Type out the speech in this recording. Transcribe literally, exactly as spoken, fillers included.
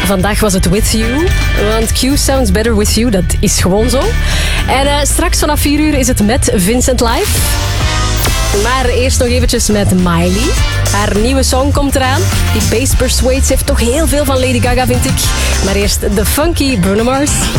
vandaag was het With You. Want Q sounds better with you, dat is gewoon zo. En uh, straks vanaf vier uur is het met Vincent live. Maar eerst nog eventjes met Miley. Haar nieuwe song komt eraan. Die bass persuades heeft toch heel veel van Lady Gaga, vind ik. Maar eerst de funky Bruno Mars.